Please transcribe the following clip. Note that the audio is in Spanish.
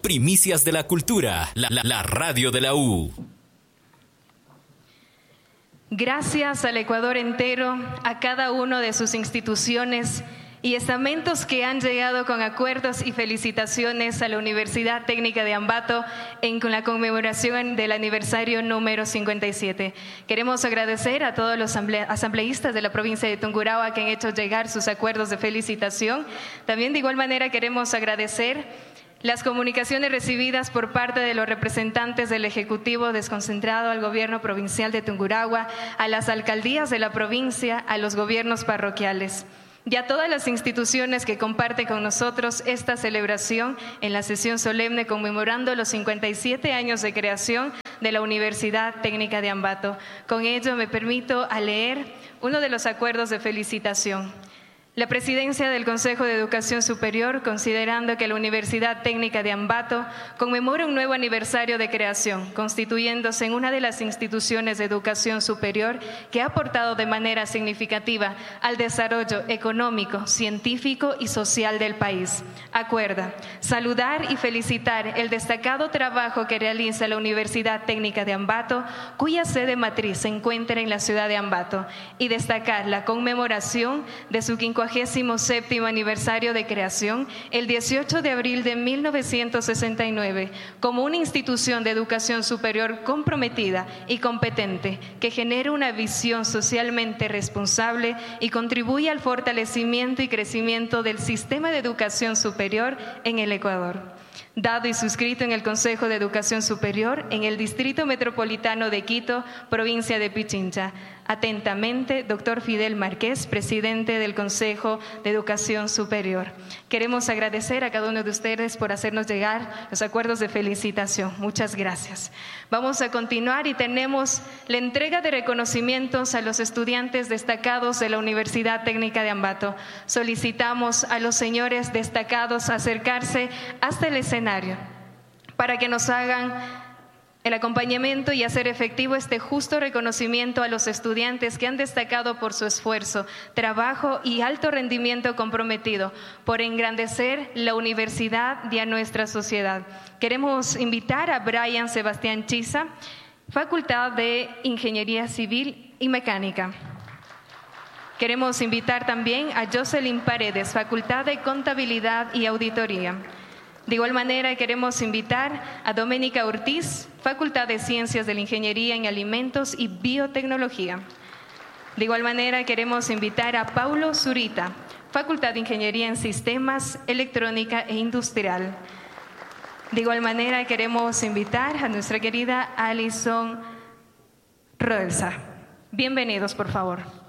Primicias de la Cultura, la radio de la U. Gracias al Ecuador entero, a cada una de sus instituciones y estamentos que han llegado con acuerdos y felicitaciones a la Universidad Técnica de Ambato con la conmemoración del aniversario número 57. Queremos agradecer a todos los asambleístas de la provincia de Tungurahua que han hecho llegar sus acuerdos de felicitación. También de igual manera queremos agradecer las comunicaciones recibidas por parte de los representantes del Ejecutivo desconcentrado al Gobierno Provincial de Tungurahua, a las alcaldías de la provincia, a los gobiernos parroquiales y a todas las instituciones que comparten con nosotros esta celebración en la sesión solemne conmemorando los 57 años de creación de la Universidad Técnica de Ambato. Con ello me permito leer uno de los acuerdos de felicitación. La Presidencia del Consejo de Educación Superior, considerando que la Universidad Técnica de Ambato conmemora un nuevo aniversario de creación, constituyéndose en una de las instituciones de educación superior que ha aportado de manera significativa al desarrollo económico, científico y social del país. Acuerda saludar y felicitar el destacado trabajo que realiza la Universidad Técnica de Ambato, cuya sede matriz se encuentra en la ciudad de Ambato, y destacar la conmemoración de su 57º aniversario de creación el 18 de abril de 1969 como una institución de educación superior comprometida y competente que genera una visión socialmente responsable y contribuye al fortalecimiento y crecimiento del sistema de educación superior en el Ecuador. Dado y suscrito en el Consejo de Educación Superior en el Distrito Metropolitano de Quito, provincia de Pichincha. Atentamente, doctor Fidel Márquez, presidente del Consejo de Educación Superior. Queremos agradecer a cada uno de ustedes por hacernos llegar los acuerdos de felicitación. Muchas gracias. Vamos a continuar y tenemos la entrega de reconocimientos a los estudiantes destacados de la Universidad Técnica de Ambato. Solicitamos a los señores destacados acercarse hasta el escenario para que nos hagan el acompañamiento y hacer efectivo este justo reconocimiento a los estudiantes que han destacado por su esfuerzo, trabajo y alto rendimiento comprometido por engrandecer la universidad y a nuestra sociedad. Queremos invitar a Brian Sebastián Chiza, Facultad de Ingeniería Civil y Mecánica. Queremos invitar también a Jocelyn Paredes, Facultad de Contabilidad y Auditoría. De igual manera, queremos invitar a Doménica Ortiz, Facultad de Ciencias de la Ingeniería en Alimentos y Biotecnología. De igual manera, queremos invitar a Paulo Zurita, Facultad de Ingeniería en Sistemas, Electrónica e Industrial. De igual manera, queremos invitar a nuestra querida Alison Roelsa. Bienvenidos, por favor.